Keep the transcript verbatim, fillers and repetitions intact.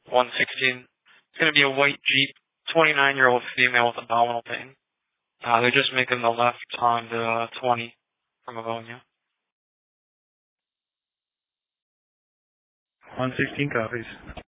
one sixteen. It's going to be a white Jeep, twenty-nine-year-old female with abdominal pain. Uh, they're just making the left on the uh, twenty from Avonia. one sixteen copies.